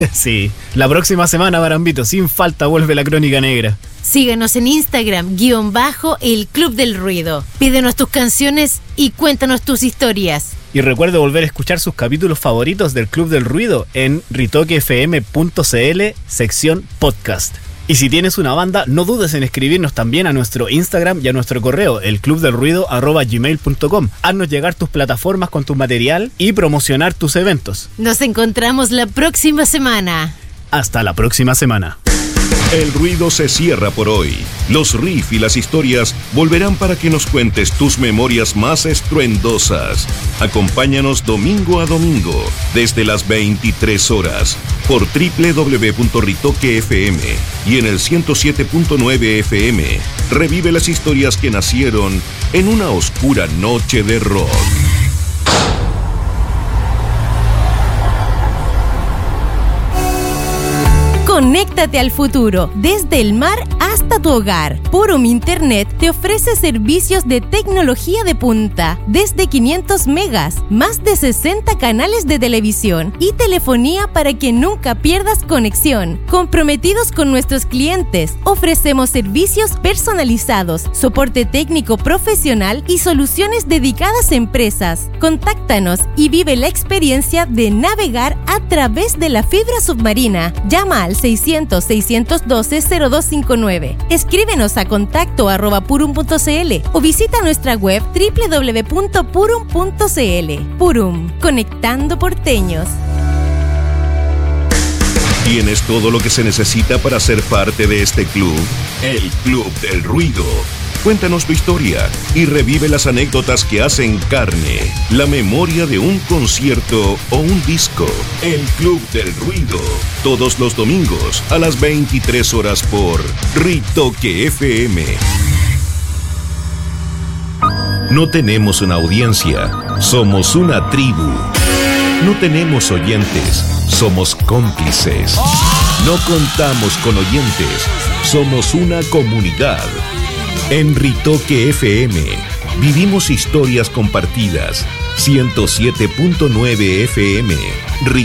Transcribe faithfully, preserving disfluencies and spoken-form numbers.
Sí, la próxima semana, Barambito, sin falta vuelve la Crónica Negra. Síguenos en Instagram, guión bajo, el Club del Ruido. Pídenos tus canciones y cuéntanos tus historias. Y recuerde volver a escuchar sus capítulos favoritos del Club del Ruido en ritoque f m punto c l, sección podcast. Y si tienes una banda, no dudes en escribirnos también a nuestro Instagram y a nuestro correo, elclubdelruido arroba gmail punto com. Haznos llegar tus plataformas con tu material y promocionar tus eventos. Nos encontramos la próxima semana. Hasta la próxima semana. El ruido se cierra por hoy. Los riffs y las historias volverán para que nos cuentes tus memorias más estruendosas. Acompáñanos domingo a domingo, desde las veintitrés horas, por doble u doble u doble u punto ritoque f m y en el ciento siete punto nueve F M. Revive las historias que nacieron en una oscura noche de rock. Conéctate al futuro, desde el mar hasta tu hogar. Purum Internet te ofrece servicios de tecnología de punta, desde quinientos megas, más de sesenta canales de televisión y telefonía para que nunca pierdas conexión. Comprometidos con nuestros clientes, ofrecemos servicios personalizados, soporte técnico profesional y soluciones dedicadas a empresas. Contáctanos y vive la experiencia de navegar a través de la fibra submarina. Llama al seiscientos, seiscientos doce, cero dos cinco nueve. Escríbenos a contacto arroba purum punto c l o visita nuestra web doble u doble u doble u punto purum punto c l. Purum, conectando porteños. ¿Tienes todo lo que se necesita para ser parte de este club? El Club del Ruido. Cuéntanos tu historia y revive las anécdotas que hacen carne la memoria de un concierto o un disco. El Club del Ruido, todos los domingos a las veintitrés horas por Ritoque F M. No tenemos una audiencia, somos una tribu. No tenemos oyentes, somos cómplices. No contamos con oyentes, somos una comunidad. En Ritoque F M vivimos historias compartidas. ciento siete punto nueve F M.